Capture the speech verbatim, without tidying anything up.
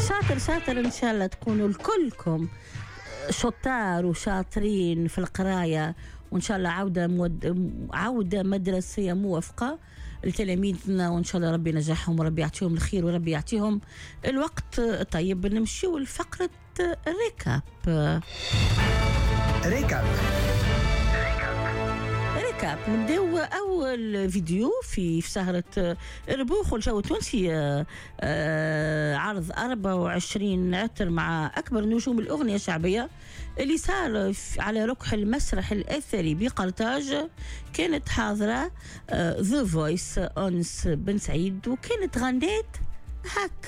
شاطر شاطر إن شاء الله تكونوا الكلكم شطار وشاطرين في القراية، وإن شاء الله عودة مود... عودة مدرسية موفقة لتلاميذنا، وإن شاء الله ربي ينجحهم وربي يعطيهم الخير وربي يعطيهم الوقت. طيب نمشيو لفقرة ريكاب. ريكاب ريكاب نبداو أول فيديو في في سهرة ربوخ والجو التونسي. عرض أربعة وعشرين عطر مع أكبر نجوم الأغنية الشعبية اللي صار على ركح المسرح الأثري بقرطاج. كانت حاضرة ذا فويس أنس بن سعيد، وكانت غنيت هاك.